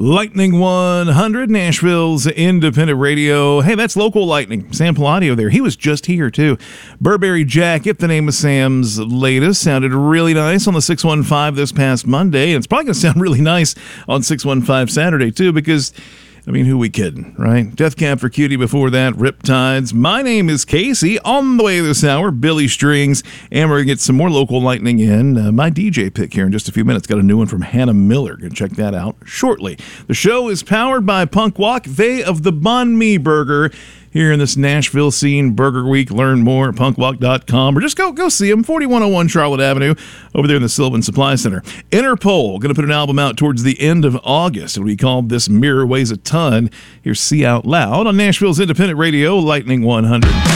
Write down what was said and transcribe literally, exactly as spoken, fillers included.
Lightning one hundred, Nashville's independent radio. Hey, that's local Lightning. Sam Palladio there. He was just here, too. Burberry Jacket, the name of Sam's latest. Sounded really nice on the six one five this past Monday. And it's probably going to sound really nice on six one five Saturday, too, because, I mean, who we kidding, right? Death Cab for Cutie before that, Riptides. My name is Casey. On the way this hour, Billy Strings. And we're going to get some more local Lightning in. Uh, my D J pick here in just a few minutes. Got a new one from Hannah Miller. Going to check that out shortly. The show is powered by Punk Walk. They of the Banh Mi Burger. Here in this Nashville scene, Burger Week. Learn more at punk walk dot com or just go go see them, forty-one oh one Charlotte Avenue, over there in the Sylvan Supply Center. Interpol, going to put an album out towards the end of August. It'll be called This Mirror Weighs a Ton. Here's See Out Loud on Nashville's independent radio, Lightning one hundred.